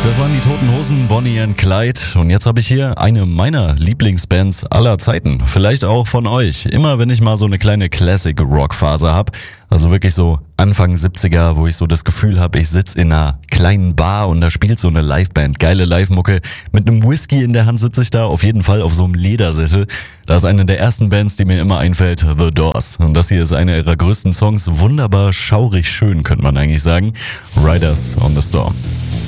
Das waren die Toten Hosen, Bonnie and Clyde. Und jetzt habe ich hier eine meiner Lieblingsbands aller Zeiten. Vielleicht auch von euch. Immer wenn ich mal so eine kleine Classic-Rock-Phase habe, also wirklich so Anfang 70er, wo ich so das Gefühl habe, ich sitze in einer kleinen Bar und da spielt so eine Liveband, geile Live-Mucke. Mit einem Whisky in der Hand sitze ich da, auf jeden Fall auf so einem Ledersessel. Das ist eine der ersten Bands, die mir immer einfällt, The Doors. Und das hier ist einer ihrer größten Songs, wunderbar schaurig schön, könnte man eigentlich sagen. Riders on the Storm.